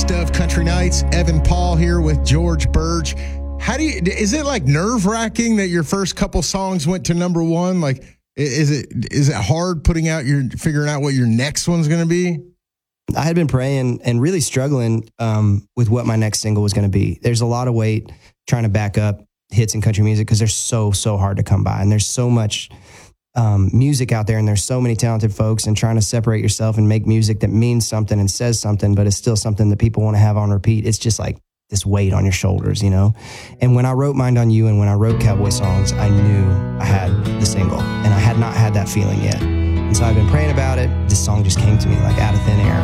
Best of Country Nights. Evan Paul here with George Burge. Is it like nerve-wracking that your first couple songs went to number one? Like, is it hard figuring out what your next one's going to be? I had been praying and really struggling with what my next single was going to be. There's a lot of weight trying to back up hits in country music because they're so hard to come by. And there's so much music out there, and there's so many talented folks, and trying to separate yourself and make music that means something and says something, but it's still something that people want to have on repeat. It's just like this weight on your shoulders, you know? And when I wrote Mind on You and when I wrote Cowboy Songs, I knew I had the single, and I had not had that feeling yet. And so I've been praying about it. This song just came to me like out of thin air.